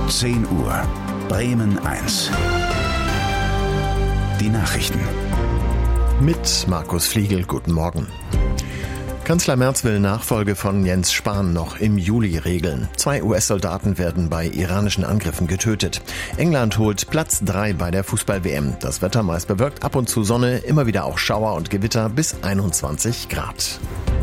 10 Uhr. Bremen 1. Die Nachrichten. Mit Markus Fliegel, guten Morgen. Kanzler Merz will Nachfolge von Jens Spahn noch im Juli regeln. 2 US-Soldaten werden bei iranischen Angriffen getötet. England holt Platz 3 bei der Fußball-WM. Das Wetter meist bewölkt, ab und zu Sonne, immer wieder auch Schauer und Gewitter bis 21 Grad.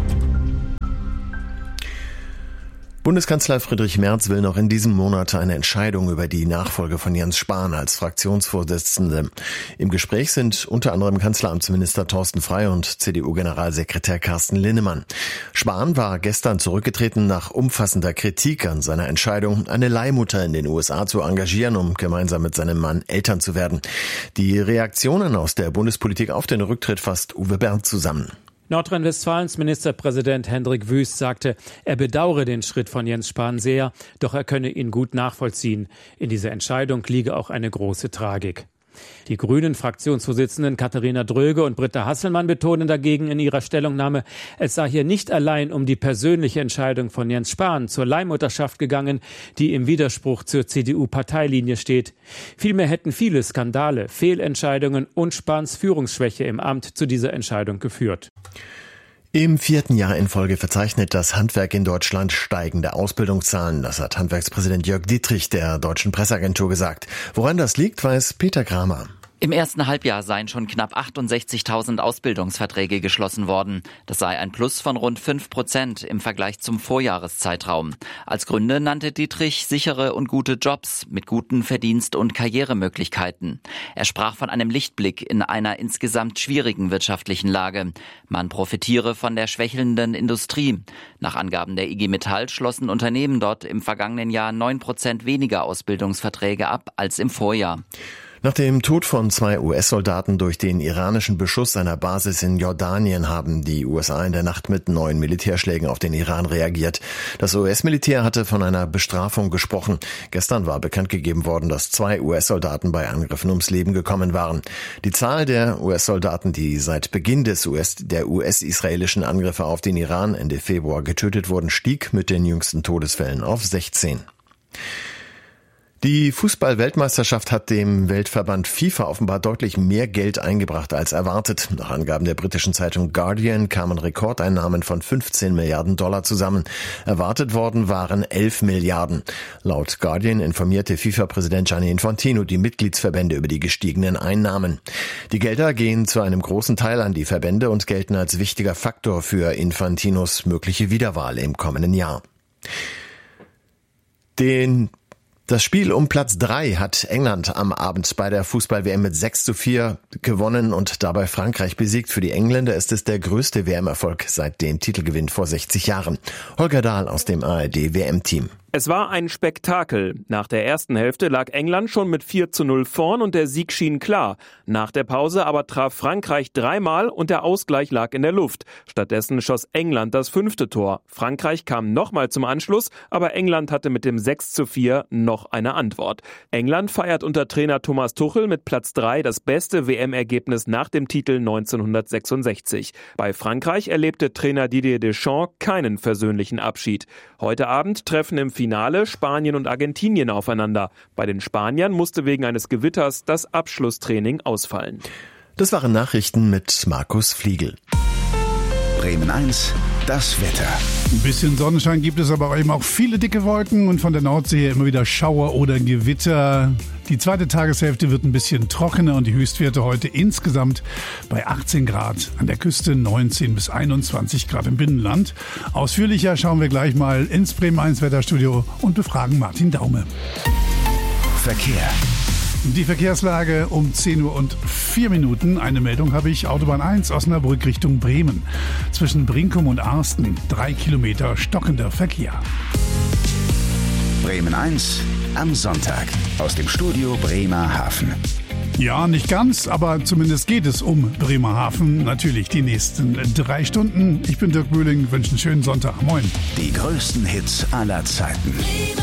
Bundeskanzler Friedrich Merz will noch in diesem Monat eine Entscheidung über die Nachfolge von Jens Spahn als Fraktionsvorsitzende. Im Gespräch sind unter anderem Kanzleramtsminister Thorsten Frey und CDU-Generalsekretär Carsten Linnemann. Spahn war gestern zurückgetreten nach umfassender Kritik an seiner Entscheidung, eine Leihmutter in den USA zu engagieren, um gemeinsam mit seinem Mann Eltern zu werden. Die Reaktionen aus der Bundespolitik auf den Rücktritt fasst Uwe Bernd zusammen. Nordrhein-Westfalens Ministerpräsident Hendrik Wüst sagte, er bedauere den Schritt von Jens Spahn sehr, doch er könne ihn gut nachvollziehen. In dieser Entscheidung liege auch eine große Tragik. Die Grünen-Fraktionsvorsitzenden Katharina Dröge und Britta Hasselmann betonen dagegen in ihrer Stellungnahme, es sei hier nicht allein um die persönliche Entscheidung von Jens Spahn zur Leihmutterschaft gegangen, die im Widerspruch zur CDU-Parteilinie steht. Vielmehr hätten viele Skandale, Fehlentscheidungen und Spahns Führungsschwäche im Amt zu dieser Entscheidung geführt. Im 4. Jahr in Folge verzeichnet das Handwerk in Deutschland steigende Ausbildungszahlen. Das hat Handwerkspräsident Jörg Dietrich der Deutschen Presseagentur gesagt. Woran das liegt, weiß Peter Kramer. Im ersten Halbjahr seien schon knapp 68.000 Ausbildungsverträge geschlossen worden. Das sei ein Plus von rund 5% im Vergleich zum Vorjahreszeitraum. Als Gründe nannte Dietrich sichere und gute Jobs mit guten Verdienst- und Karrieremöglichkeiten. Er sprach von einem Lichtblick in einer insgesamt schwierigen wirtschaftlichen Lage. Man profitiere von der schwächelnden Industrie. Nach Angaben der IG Metall schlossen Unternehmen dort im vergangenen Jahr 9% weniger Ausbildungsverträge ab als im Vorjahr. Nach dem Tod von 2 US-Soldaten durch den iranischen Beschuss einer Basis in Jordanien haben die USA in der Nacht mit 9 Militärschlägen auf den Iran reagiert. Das US-Militär hatte von einer Bestrafung gesprochen. Gestern war bekannt gegeben worden, dass 2 US-Soldaten bei Angriffen ums Leben gekommen waren. Die Zahl der US-Soldaten, die seit Beginn der US-israelischen Angriffe auf den Iran Ende Februar getötet wurden, stieg mit den jüngsten Todesfällen auf 16. Die Fußball-Weltmeisterschaft hat dem Weltverband FIFA offenbar deutlich mehr Geld eingebracht als erwartet. Nach Angaben der britischen Zeitung Guardian kamen Rekordeinnahmen von 15 Milliarden Dollar zusammen. Erwartet worden waren 11 Milliarden. Laut Guardian informierte FIFA-Präsident Gianni Infantino die Mitgliedsverbände über die gestiegenen Einnahmen. Die Gelder gehen zu einem großen Teil an die Verbände und gelten als wichtiger Faktor für Infantinos mögliche Wiederwahl im kommenden Jahr. Das Spiel um Platz 3 hat England am Abend bei der Fußball-WM mit 6:4 gewonnen und dabei Frankreich besiegt. Für die Engländer ist es der größte WM-Erfolg seit dem Titelgewinn vor 60 Jahren. Holger Dahl aus dem ARD-WM-Team. Es war ein Spektakel. Nach der ersten Hälfte lag England schon mit 4:0 vorn und der Sieg schien klar. Nach der Pause aber traf Frankreich 3-mal und der Ausgleich lag in der Luft. Stattdessen schoss England das 5. Tor. Frankreich kam nochmal zum Anschluss, aber England hatte mit dem 6:4 noch eine Antwort. England feiert unter Trainer Thomas Tuchel mit Platz 3 das beste WM-Ergebnis nach dem Titel 1966. Bei Frankreich erlebte Trainer Didier Deschamps keinen versöhnlichen Abschied. Heute Abend treffen im Finale Spanien und Argentinien aufeinander. Bei den Spaniern musste wegen eines Gewitters das Abschlusstraining ausfallen. Das waren Nachrichten mit Markus Fliegel. Bremen 1, das Wetter. Ein bisschen Sonnenschein gibt es, aber eben auch viele dicke Wolken und von der Nordsee her immer wieder Schauer oder Gewitter. Die zweite Tageshälfte wird ein bisschen trockener und die Höchstwerte heute insgesamt bei 18 Grad, an der Küste 19 bis 21 Grad im Binnenland. Ausführlicher schauen wir gleich mal ins Bremen 1 Wetterstudio und befragen Martin Daume. Verkehr. Die Verkehrslage um 10:04 Uhr. Eine Meldung habe ich. Autobahn 1 Osnabrück Richtung Bremen. Zwischen Brinkum und Arsten 3 Kilometer stockender Verkehr. Bremen 1 am Sonntag aus dem Studio Bremerhaven. Ja, nicht ganz, aber zumindest geht es um Bremerhaven. Natürlich die nächsten 3 Stunden. Ich bin Dirk Böhling, wünsche einen schönen Sonntag. Moin. Die größten Hits aller Zeiten.